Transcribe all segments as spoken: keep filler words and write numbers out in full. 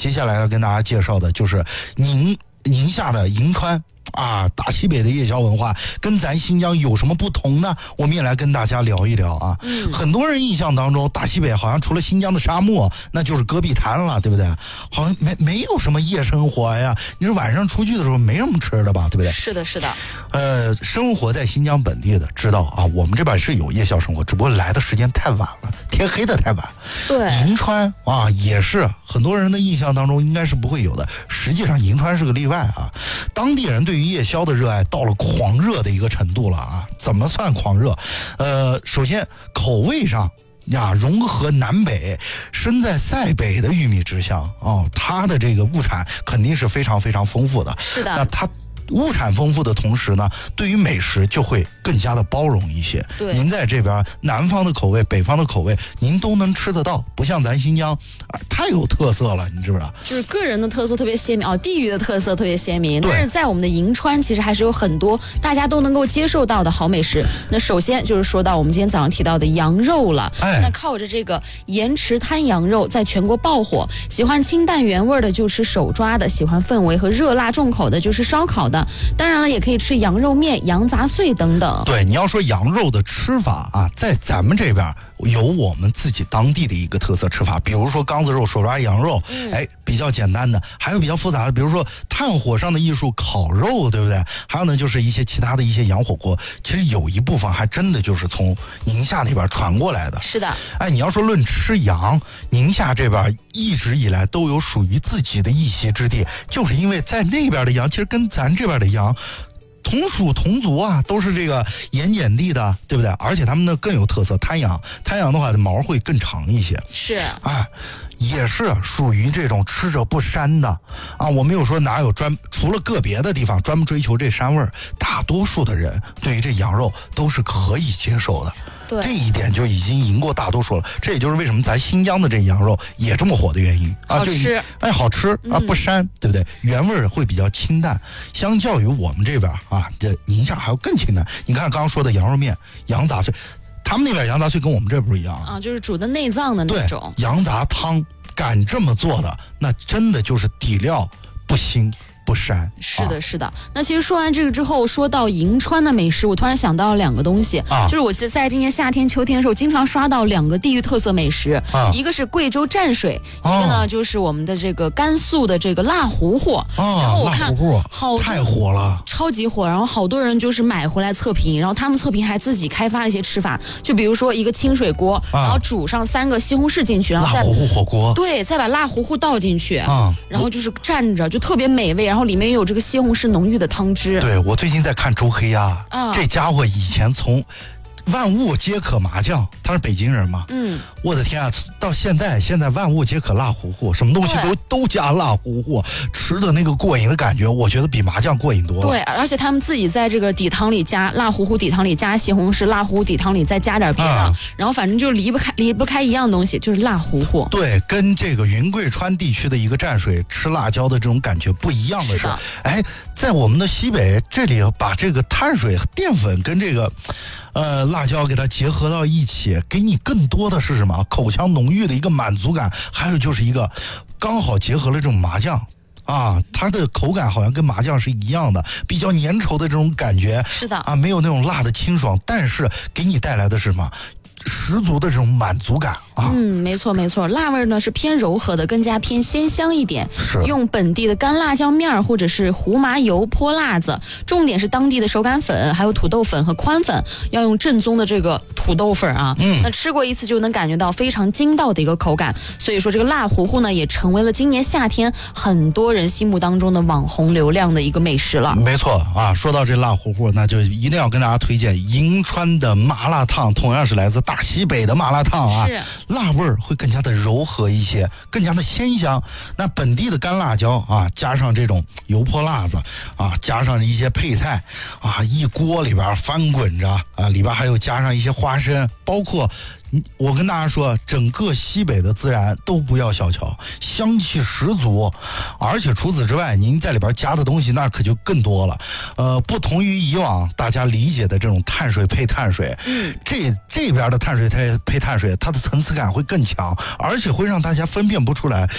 接下来要跟大家介绍的就是宁宁夏的银川。啊，大西北的夜宵文化跟咱新疆有什么不同呢？我们也来跟大家聊一聊啊。嗯、很多人印象当中，大西北好像除了新疆的沙漠，那就是戈壁滩了，对不对？好像没没有什么夜生活呀。你说晚上出去的时候没什么吃的吧，对不对？ 是的，是的。 呃，生活在新疆本地的知道啊，我们这边是有夜宵生活，只不过来的时间太晚了，天黑的太晚。 对。 银川啊，也是很多人的印象当中应该是不会有的，实际上银川是个例外啊。当地人对于夜宵的热爱到了狂热的一个程度了啊！怎么算狂热？呃，首先口味上呀，融合南北，身在塞北的玉米之乡哦，它的这个物产肯定是非常非常丰富的。 是的。 那它物产丰富的同时呢，对于美食就会更加的包容一些。 对， 您在这边南方的口味、北方的口味，您都能吃得到，不像咱新疆啊，太有特色了，你知不知道？ 就是个人的特色特别鲜明哦，地域的特色特别鲜明。但是在我们的银川，其实还是有很多大家都能够接受到的好美食。那首先就是说到我们今天早上提到的羊肉了。哎，那靠着这个盐池滩羊肉在全国爆火，喜欢清淡原味的就吃手抓的，喜欢氛围和热辣重口的就吃烧烤的。当然了，也可以吃羊肉面、羊杂碎等等。 对，你要说羊肉的吃法啊，在咱们这边有我们自己当地的一个特色吃法，比如说缸子肉、手抓羊肉，嗯、哎，比较简单的，还有比较复杂的，比如说炭火上的艺术烤肉，对不对？还有呢，就是一些其他的一些洋火锅，其实有一部分还真的就是从宁夏那边传过来的。 是的， 哎，你要说论吃羊，宁夏这边一直以来都有属于自己的一席之地，就是因为在那边的羊其实跟咱这边的羊同属同族啊，都是这个盐碱地的，对不对？而且他们呢更有特色，滩羊，滩羊的话毛会更长一些。 是啊，也是属于这种吃着不膻的啊。我没有说哪有专，除了个别的地方专门追求这膻味儿，大多数的人对于这羊肉都是可以接受的。 对， 这一点就已经赢过大多数了。这也就是为什么咱新疆的这羊肉也这么火的原因啊， 好吃， 哎，好吃啊，不膻，嗯、对不对？原味会比较清淡，相较于我们这边啊，这宁夏还要更清淡。你看刚刚说的羊肉面、羊杂碎，他们那边羊杂碎跟我们这不一样啊，就是煮的内脏的那种。 对，羊杂汤敢这么做的，那真的就是底料不腥不膻。 是的，是的。那其实说完这个之后，说到银川的美食，我突然想到了两个东西，啊、就是我在今年夏天、秋天的时候，经常刷到两个地域特色美食，啊、一个是贵州蘸水，啊、一个呢就是我们的这个甘肃的这个辣糊糊。啊、然后我看好太火了， 超级火。然后好多人就是买回来测评，然后他们测评还自己开发了一些吃法，就比如说一个清水锅，啊、然后煮上三个西红柿进去，然后再辣糊糊火锅， 对，再把辣糊糊倒进去，啊、然后就是蘸着，就特别美味。然后里面有这个西红柿浓郁的汤汁。 对，我最近在看周黑鸭，啊、这家伙以前从万物皆可麻酱，他是北京人嘛？嗯，我的天啊！到现在，现在万物皆可辣糊糊，什么东西都都加辣糊糊，吃的那个过瘾的感觉，我觉得比麻酱过瘾多了。 对，而且他们自己在这个底汤里加辣糊糊，底汤里加西红柿，辣糊糊底汤里再加点别的，啊、然后反正就离不开离不开一样东西，就是辣糊糊。 对，跟这个云贵川地区的一个蘸水吃辣椒的这种感觉不一样的是，哎，在我们的西北这里把这个碳水淀粉跟这个。呃，辣椒给它结合到一起，给你更多的是什么？口腔浓郁的一个满足感，还有就是一个刚好结合了这种麻酱啊，它的口感好像跟麻酱是一样的，比较粘稠的这种感觉。 是的啊，没有那种辣的清爽，但是给你带来的是什么？十足的这种满足感啊！ 嗯，没错没错，辣味呢是偏柔和的，更加偏鲜香一点。 是用本地的干辣椒面或者是胡麻油泼辣子，重点是当地的手擀粉，还有土豆粉和宽粉，要用正宗的这个土豆粉啊。嗯，那吃过一次就能感觉到非常筋道的一个口感。所以说这个辣糊糊呢，也成为了今年夏天很多人心目当中的网红流量的一个美食了。 没错啊，说到这辣糊糊，那就一定要跟大家推荐银川的麻辣烫，同样是来自大西北的麻辣烫啊， 是辣味儿会更加的柔和一些，更加的鲜香。那本地的干辣椒啊，加上这种油泼辣子啊，加上一些配菜啊，一锅里边翻滚着啊，里边还有加上一些花生，包括我跟大家说，整个西北的孜然都不要小瞧，香气十足，而且除此之外，您在里边加的东西那可就更多了。呃，不同于以往大家理解的这种碳水配碳水，嗯，这这边的碳水配配碳水，它的层次感会更强，而且会让大家分辨不出来。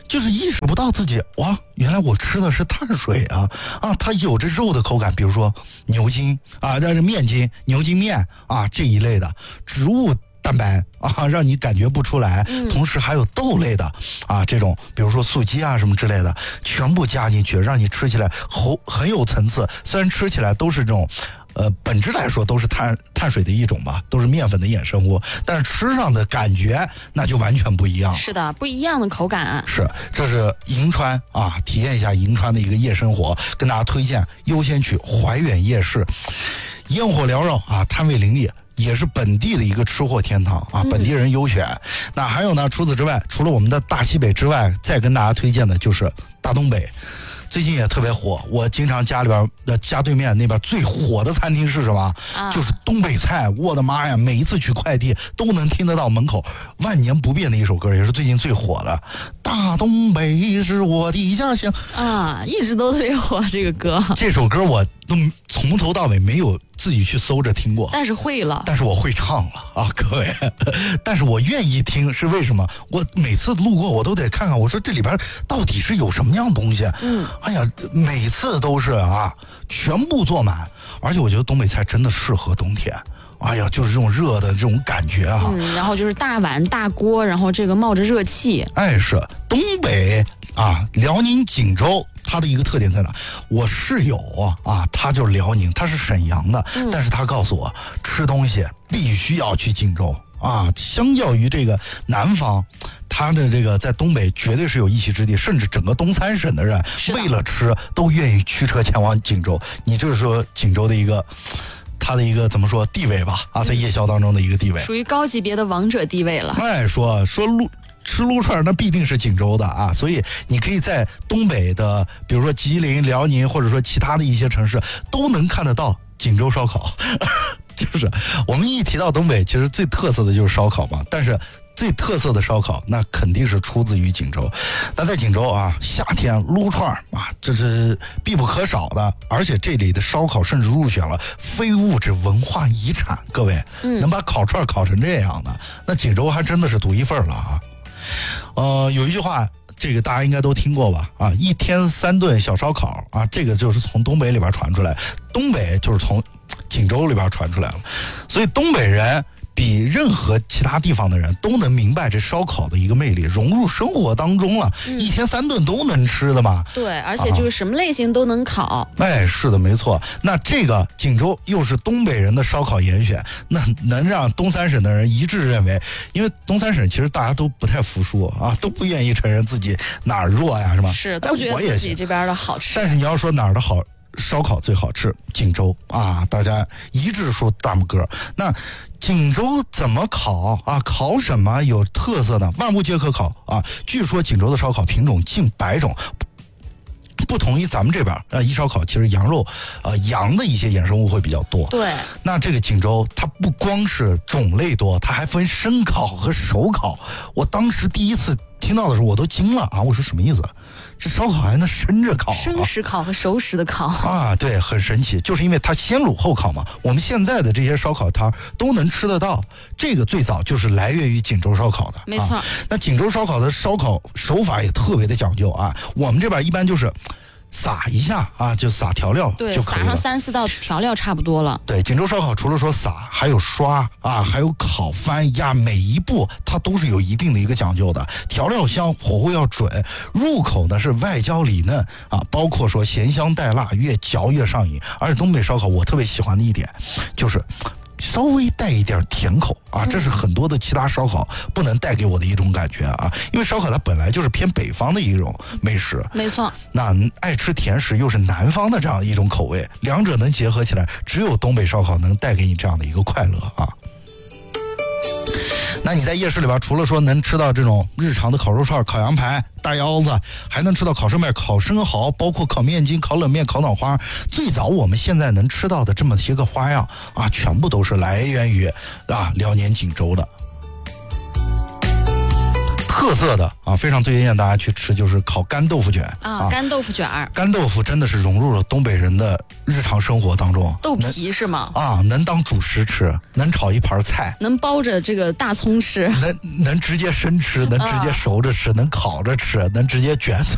就是意识不到自己哇，原来我吃的是碳水啊啊，它有着肉的口感，比如说牛筋啊，这是面筋、牛筋面啊这一类的植物蛋白啊，让你感觉不出来。嗯、同时还有豆类的啊，这种比如说素鸡啊什么之类的，全部加进去，让你吃起来很很有层次。虽然吃起来都是这种。呃，本质来说都是碳碳水的一种吧，都是面粉的衍生物，但是吃上的感觉那就完全不一样。 是的，不一样的口感。 是，这是银川啊，体验一下银川的一个夜生活，跟大家推荐优先去怀远夜市，烟火缭绕啊，摊位林立。也是本地的一个吃货天堂啊，本地人优选。嗯、那还有呢，除此之外，除了我们的大西北之外，再跟大家推荐的就是大东北。最近也特别火，我经常家里边的家对面那边最火的餐厅是什么？啊、就是东北菜。我的妈呀，每一次取快递都能听得到门口万年不变的一首歌，也是最近最火的。大东北是我的家乡啊，一直都特别火这个歌。 这首歌我都从头到尾没有自己去搜着听过， 但是会了， 但是我会唱了啊，各位。但是我愿意听是为什么？我每次路过我都得看看，我说这里边到底是有什么样东西？嗯，哎呀，每次都是啊，全部坐满，而且我觉得东北菜真的适合冬天。哎呀，就是这种热的这种感觉啊， 嗯，然后就是大碗大锅，然后这个冒着热气。 哎，是东北啊，辽宁锦州。它的一个特点在哪？我室友啊，他就是辽宁，他是沈阳的，嗯、但是他告诉我，吃东西必须要去锦州啊。相较于这个南方，他的这个在东北绝对是有一席之地，甚至整个东三省的人为了吃都愿意驱车前往锦州。你就是说锦州的一个。他的一个怎么说地位吧啊，在夜宵当中的一个地位， 属于高级别的王者地位了。 哎，说说撸吃撸串那必定是锦州的啊，所以你可以在东北的，比如说吉林、辽宁，或者说其他的一些城市，都能看得到锦州烧烤。就是我们一提到东北，其实最特色的就是烧烤嘛，但是。最特色的烧烤，那肯定是出自于锦州。那在锦州啊，夏天撸串啊，这是必不可少的。而且这里的烧烤甚至入选了非物质文化遗产。各位，嗯、能把烤串烤成这样的，那锦州还真的是独一份了啊。呃，有一句话，这个大家应该都听过吧？啊，一天三顿小烧烤啊，这个就是从东北里边传出来，东北就是从锦州里边传出来了。所以东北人。比任何其他地方的人都能明白这烧烤的一个魅力，融入生活当中了，嗯、一天三顿都能吃的嘛。 对，而且就是什么类型都能烤。啊、 哎，是的，没错。那这个锦州又是东北人的烧烤严选，那能让东三省的人一致认为，因为东三省其实大家都不太服输啊，都不愿意承认自己哪儿弱呀，是吧？ 是，都觉得自己这边的好吃。 但是你要说哪儿的好。烧烤最好吃，锦州啊，大家一致说大拇哥。那锦州怎么烤啊？烤什么有特色呢？万物皆可烤啊！据说锦州的烧烤品种近百种，不同于咱们这边呃，一烧烤其实羊肉，呃，羊的一些衍生物会比较多。 对。 那这个锦州它不光是种类多，它还分生烤和熟烤。我当时第一次听到的时候，我都惊了啊！我说什么意思？这烧烤还能生着烤、啊， 生食烤和熟食的烤啊，对，很神奇，就是因为它先卤后烤嘛。我们现在的这些烧烤摊都能吃得到，这个最早就是来源于锦州烧烤的， 没错、啊。 那锦州烧烤的烧烤手法也特别的讲究啊，我们这边一般就是撒一下啊，就撒调料就可以了，对， 撒上三四道调料差不多了。 对，锦州烧烤除了说撒，还有刷啊，还有烤翻压，每一步它都是有一定的一个讲究的。调料香，火候要准，入口呢是外焦里嫩啊，包括说咸香带辣，越嚼越上瘾。而且东北烧烤我特别喜欢的一点就是稍微带一点甜口啊，这是很多的其他烧烤不能带给我的一种感觉啊，因为烧烤它本来就是偏北方的一种美食， 没错。 那爱吃甜食又是南方的这样一种口味，两者能结合起来，只有东北烧烤能带给你这样的一个快乐啊。那你在夜市里边，除了说能吃到这种日常的烤肉串、烤羊排、大腰子，还能吃到烤生面、烤生蚝，包括烤面筋、烤冷面、烤脑花。最早我们现在能吃到的这么些个花样啊，全部都是来源于啊辽宁锦州的。 特色的啊，非常推荐大家去吃，就是烤干豆腐卷啊，啊干豆腐卷儿。 干豆腐真的是融入了东北人的日常生活当中。 豆皮是吗？ 啊，能当主食吃，能炒一盘菜， 能包着这个大葱吃， 能能直接生吃，能直接熟着吃，啊、能烤着吃，能直接卷